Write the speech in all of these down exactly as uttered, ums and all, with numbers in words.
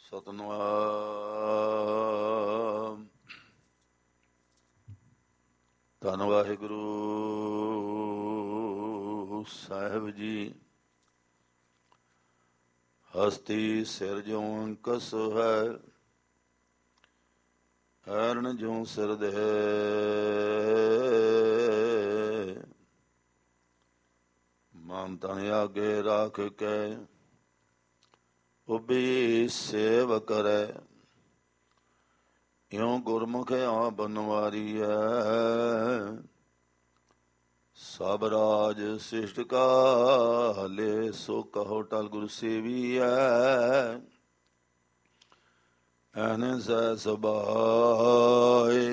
ਸਤਿਨਾਮ। ਧੰਨ ਵਾਹਿਗੁਰੂ ਸਾਹਿਬ ਜੀ। ਹਸਤੀ ਸਿਰ ਜੋ ਅੰਕਸ ਹੈ, ਐਰਨ ਜੋ ਸਿਰ ਦੇ। ਮਨ ਤਨ ਆਗੇ ਰੱਖ ਕੇ ਉਬੀ ਸੇਵ ਕਰੇ। ਇਉਂ ਗੁਰਮੁਖ ਆ ਬਨਵਾਰੀ ਹੈ, ਸਭ ਰਾਜ ਸਿਸ਼ਟ ਕਾਲੇ। ਸੋ ਕਹੋ ਟਲ ਗੁਰ ਸੇਵੀ ਹੈ, ਐਨੇ ਸਹਿ ਸਬਾਏ।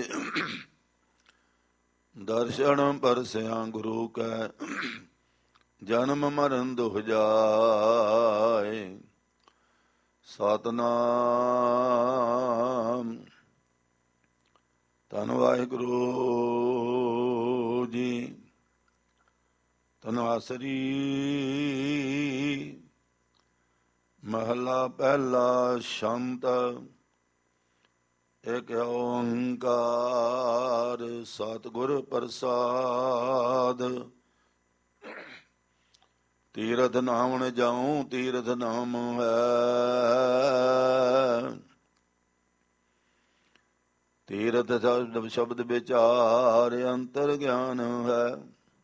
ਦਰਸ਼ਨ ਪਰਸਿਆ ਗੁਰੂ ਕੈ, ਜਨਮ ਮਰਨ ਦੁਖ ਜਾਏ। ਸਤਿਨਾਮ। ਧੰਨ ਵਾਹਿਗੁਰੂ ਜੀ। ਧੰਨਵਾਸਰੀ। ਮਹਲਾ ਪਹਿਲਾ। ਸ਼ੰਤ ਏਕ ਓੰਕਾਰ ਸਤਿਗੁਰ ਪ੍ਰਸਾਦ। ਤੀਰਥ ਨਾਵਣ ਜਾਉ ਤੀਰਥ ਨਾਮ ਹੈ, ਤੀਰਥ ਸ਼ਬਦ ਵਿਚਾਰ ਅੰਤਰ ਗਿਆਨ ਹੈ।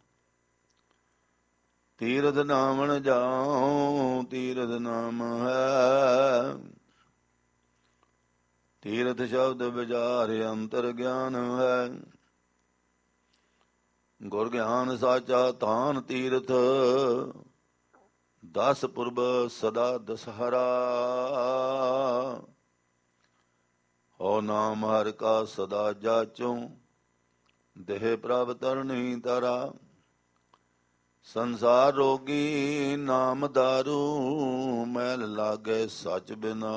ਤੀਰਥ ਨਾਵਣ ਜਾਉ ਤੀਰਥ ਨਾਮ ਹੈ, ਤੀਰਥ ਸ਼ਬਦ ਵਿਚਾਰ ਅੰਤਰ ਗਿਆਨ ਹੈ। ਗੁਰ ਗਿਆਨ ਸਾਚਾ ਧਾਨ ਤੀਰਥ, ਦਸ ਪੁਰਬ ਸਦਾ ਦਸਹਰਾ। ਹੋ ਨਾਮ ਹਰਿ ਕਾ ਸਦਾ ਜਾਚੋ, ਦੇਹ ਪ੍ਰਭ ਤਰਨੀ ਤਰਾ। ਸੰਸਾਰ ਰੋਗੀ ਨਾਮ ਦਾਰੂ, ਮੈਲ ਲਾਗੇ ਸਚ ਬਿਨਾ।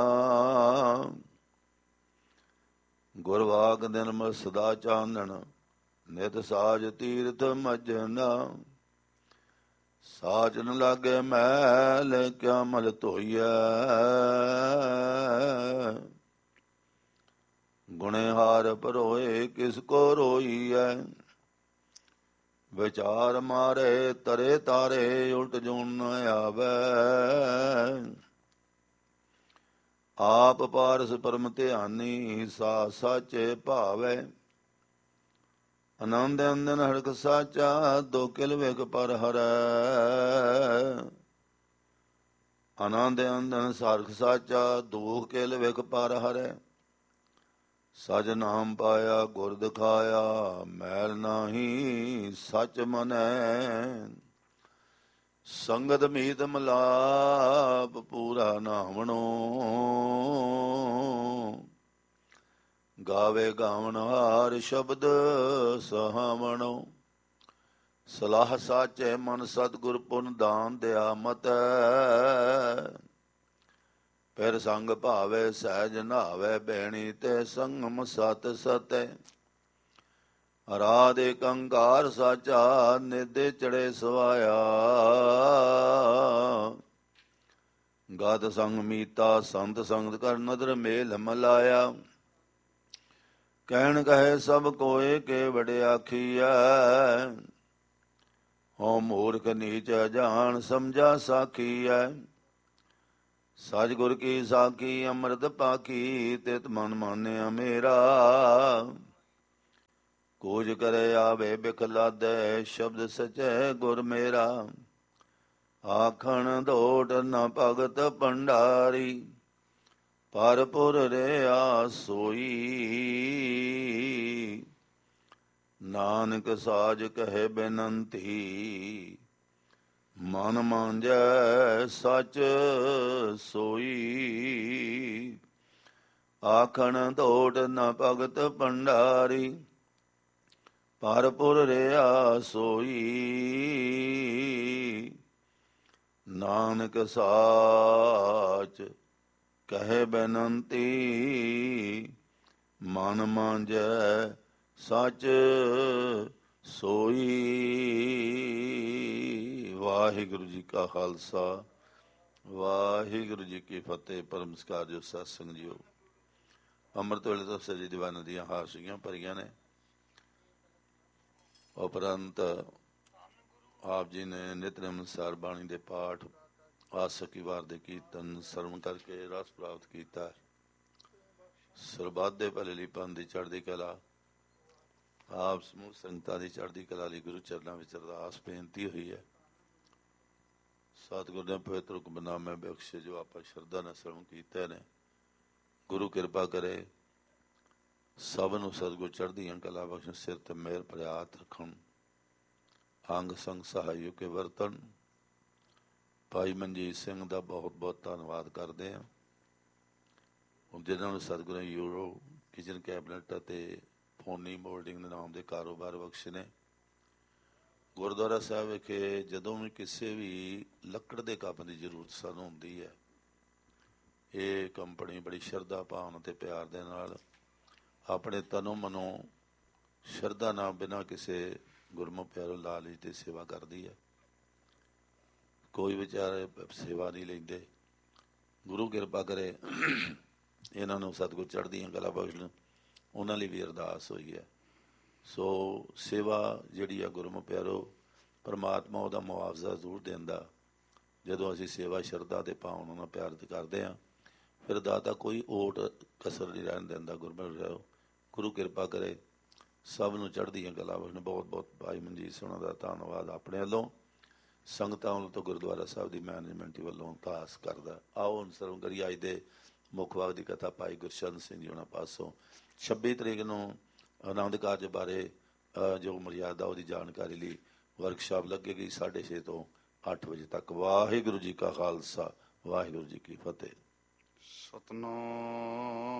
ਗੁਰਵਾਕ ਦਿਨ ਮ ਸਦਾ ਚਾਨਣ, ਨਿਤ ਸਾਜ ਤੀਰਥ ਮਜਨਾ। ਸਾਚ ਨ ਲਾਗੇ ਮੈਲ, ਕਿਆ ਮਲ ਧੋਈਐ। ਗੁਣੇਹਾਰ ਭਰੋਏ ਕਿਸ ਕੋ ਰੋਈਐ। ਵਿਚਾਰ ਮਾਰੇ ਤਰੇ ਤਾਰੇ, ਉਲਟ ਜੂਨ ਨ ਆਵੈ। ਆਪ ਪਾਰਸ ਪਰਮ ਧਿਆਨੀ, ਸਾ ਸਾਚੇ ਭਾਵੈ। ਆਨੰਦ ਅੰਦਨ ਹਰਖ ਸਾਚਾ, ਦੋ ਕਿਲ ਵੇਖ ਪਰ ਹਰੈ। ਆਨੰਦ ਅੰਦਨ ਸਾਰਖ ਸਾਚਾ, ਦੋ ਕਿਲ ਵੇਖ ਪਰ ਹਰੈ। ਸਚ ਨਾਮ ਪਾਇਆ ਗੁਰ ਦਿਖਾਇਆ, ਮੈਲ ਨਾਹੀ ਸਚ ਮਨੈ। ਸੰਗਤ ਮੀਤ ਮਲਾਪ, ਪੂਰਾ ਨਾਵਣੋ। ਗਾਵੇ ਗਾਵਣ ਹਾਰ ਸ਼ਬਦ ਸਹਾਵਣੋ। ਸਲਾਹ ਸਾਚੇ ਮਨ ਸਤਿਗੁਰ, ਪੁਨ ਦਾਨ ਦਿਆ ਮਤੈ। ਫਿਰ ਸੰਗ ਭਾਵੇ ਸਹਿਜ ਨਾਵੇ, ਬੈਣੀ ਤੇ ਸੰਗਮ ਸਤ ਸਤੈ। ਰਾਧ ਏਕ ਓੰਕਾਰ ਸਾਚਾ, ਨਿਦੇ ਚੜੇ ਸਵਾਇਆ। ਗਦ ਸੰਗ ਮੀਤਾ ਸੰਤ ਸੰਗਤ ਕਰ, ਨਦਰ ਮੇਲ ਮਲਾਇਆ। ਕਹਿਣ ਕਹੇ ਸਭ ਕੋਏ, ਕੇ ਵਡ ਆਖੀਐ। ਹੋ ਮੂਰਖ ਨੀਚ ਅਜਾਣ, ਸਮਝਾ ਸਾਖੀਐ। ਸਚ ਗੁਰ ਕੀ ਸਾਖੀ, ਅੰਮ੍ਰਿਤ ਪਾਖੀ। ਤਿਤ ਮਨ ਮਾਨਿਆ ਮੇਰਾ, ਕੂਜ ਕਰੇ ਆਵੇ ਬਿਖ ਲਾਧੈ। ਸ਼ਬਦ ਸਚੈ ਗੁਰ ਮੇਰਾ, ਆਖਣ ਦੋਟ ਨ ਭਗਤ ਭੰਡਾਰੀ। ਭਰਪੁਰ ਰਿਹਾ ਸੋਈ, ਨਾਨਕ ਸਾਜ ਕਹੇ ਬੇਨੰਤੀ। ਮਨ ਮਾਂਜੈ ਸਚ ਸੋਈ, ਆਖਣ ਦੋਟ ਨ ਭਗਤ ਭੰਡਾਰੀ। ਭਰਪੁਰ ਰਿਹਾ ਸੋਈ, ਨਾਨਕ ਸਾਚ ਕਹੇ ਬੇਨੰਤੀ। ਮਨ ਮਾਂਜੈ ਸਚ ਸੋਈ। ਵਾਹਿਗੁਰੂ ਜੀ ਕਾ ਖਾਲਸਾ, ਵਾਹਿਗੁਰੂ ਵਾਹਿਗੁਰੂ ਜੀ ਕੀ ਫਤਿਹ। ਪਰਮ ਸਤਿਕਾਰ ਜੋ ਸਤ ਸੰਗ ਜੀਓ, ਅੰਮ੍ਰਿਤ ਵੇਲੇ ਤੋਂ ਸਜੀ ਦੀਵਾਨ ਦੀਆਂ ਹਾਸੀਆਂ ਭਰੀਆਂ ਨੇ। ਉਪਰੰਤ ਆਪ ਜੀ ਨੇ ਨਿਤਨੇਮ ਅਨੁਸਾਰ ਬਾਣੀ ਦੇ ਪਾਠ, ਆਸਕੀ ਵਾਰ ਦੇ ਕੀਰਤਨ ਸਰਵਣ ਕਰਕੇ ਰਸ ਪ੍ਰਾਪਤ ਕੀਤਾ। ਸਰਬੱਤ ਦੇ ਭਲੇ ਲਈ ਪੰਥ ਦੀ ਚੜ੍ਹਦੀ ਕਲਾ, ਆਪ ਸਮੂਹ ਸੰਗਤਾਂ ਦੀ ਚੜ੍ਹਦੀ ਕਲਾ ਲਈ ਗੁਰੂ ਚਰਨਾਂ ਵਿੱਚ ਅਰਦਾਸ ਬੇਨਤੀ ਹੋਈ ਹੈ। ਸਤਿਗੁਰ ਨੇ ਪਵਿੱਤਰ ਹੁਕਮਨਾਮੇ ਬਖਸ਼ੇ ਜੋ ਆਪਾਂ ਸ਼ਰਧਾ ਨਾਲ ਸਰਵਣ ਕੀਤੇ ਨੇ। ਗੁਰੂ ਕਿਰਪਾ ਕਰੇ ਸਭ ਨੂੰ ਸਤਿਗੁਰ ਚੜ੍ਹਦੀਆਂ ਕਲਾ ਬਖਸ਼ਣ, ਸਿਰ ਤੇ ਮਿਹਰ ਭਰਿਆ ਹੱਥ ਰੱਖਣ, ਅੰਗ ਸੰਗ ਸਹਾਇਓ ਕੇ ਵਰਤਣ। ਭਾਈ ਮਨਜੀਤ ਸਿੰਘ ਦਾ ਬਹੁਤ ਬਹੁਤ ਧੰਨਵਾਦ ਕਰਦੇ ਹਾਂ, ਜਿਨ੍ਹਾਂ ਨੂੰ ਸਤਿਗੁਰਾਂ ਯੂਰੋ ਕਿਚਨ ਕੈਬਨਿਟ ਅਤੇ ਫੋਨੀ ਮੋਲਡਿੰਗ ਦੇ ਨਾਮ ਦੇ ਕਾਰੋਬਾਰ ਬਖਸ਼ੇ ਨੇ। ਗੁਰਦੁਆਰਾ ਸਾਹਿਬ ਵਿਖੇ ਜਦੋਂ ਵੀ ਕਿਸੇ ਵੀ ਲੱਕੜ ਦੇ ਕੰਮ ਦੀ ਜ਼ਰੂਰਤ ਸਾਨੂੰ ਹੁੰਦੀ ਹੈ, ਇਹ ਕੰਪਨੀ ਬੜੀ ਸ਼ਰਧਾ ਭਾਵਨਾ ਅਤੇ ਪਿਆਰ ਦੇ ਨਾਲ ਆਪਣੇ ਤਨੋਂ ਮਨੋਂ ਸ਼ਰਧਾ ਨਾਲ ਬਿਨਾਂ ਕਿਸੇ ਗੁਰਮੁਖ ਪਿਆਰੋ ਲਾਲਚ ਦੀ ਸੇਵਾ ਕਰਦੀ ਹੈ। ਕੋਈ ਵਿਚਾਰੇ ਸੇਵਾ ਨਹੀਂ ਲੈਂਦੇ। ਗੁਰੂ ਕਿਰਪਾ ਕਰੇ ਇਹਨਾਂ ਨੂੰ ਸਤਿਗੁਰ ਚੜ੍ਹਦੀਆਂ ਕਲਾ ਬਖਸ਼ਣ, ਉਹਨਾਂ ਲਈ ਵੀ ਅਰਦਾਸ ਹੋਈ ਹੈ। ਸੋ ਸੇਵਾ ਜਿਹੜੀ ਆ ਗੁਰਮੁਖ ਪਿਆਰੋ, ਪਰਮਾਤਮਾ ਉਹਦਾ ਮੁਆਵਜ਼ਾ ਜ਼ਰੂਰ ਦਿੰਦਾ ਜਦੋਂ ਅਸੀਂ ਸੇਵਾ ਸ਼ਰਧਾ ਦੇ ਭਾਵਨਾ ਨਾਲ ਪਿਆਰ ਕਰਦੇ ਹਾਂ। ਫਿਰ ਦਾਤਾ ਕੋਈ ਓਟ ਕਸਰ ਨਹੀਂ ਰਹਿਣ ਦਿੰਦਾ। ਗੁਰਮੁਖ ਪਿਆਰੋ ਗੁਰੂ ਕਿਰਪਾ ਕਰੇ ਸਭ ਨੂੰ ਚੜ੍ਹਦੀਆਂ ਕਲਾ ਬਖਸ਼ਣ। ਬਹੁਤ ਬਹੁਤ ਭਾਈ ਮਨਜੀਤ ਸਿੰਘ ਦਾ ਧੰਨਵਾਦ ਆਪਣੇ ਵੱਲੋਂ, ਸੰਗਤਾਂ ਵੱਲੋਂ ਤੋਂ ਗੁਰਦੁਆਰਾ ਸਾਹਿਬ ਦੀ ਮੈਨੇਜਮੈਂਟ ਵੱਲੋਂ ਅਰਦਾਸ ਕਰਦਾ। ਆਓ ਹੁਣ ਸਰਵ ਕਰੀਏ ਅੱਜ ਦੇ ਮੁੱਖ ਵਾਕ ਦੀ ਕਥਾ ਭਾਈ ਗੁਰਸ਼ਰਨ ਸਿੰਘ ਜੀ ਉਹਨਾਂ ਪਾਸੋਂ। ਛੱਬੀ ਤਰੀਕ ਨੂੰ ਆਨੰਦ ਕਾਰਜ ਬਾਰੇ ਜੋ ਮਰਿਆਦਾ ਉਹਦੀ ਜਾਣਕਾਰੀ ਲਈ ਵਰਕਸ਼ਾਪ ਲੱਗੇਗੀ ਸਾਢੇ ਛੇ ਤੋਂ ਅੱਠ ਵਜੇ ਤੱਕ। ਵਾਹਿਗੁਰੂ ਜੀ ਕਾ ਖਾਲਸਾ, ਵਾਹਿਗੁਰੂ ਜੀ ਕੀ ਫਤਿਹ। ਸਤਨਾਮ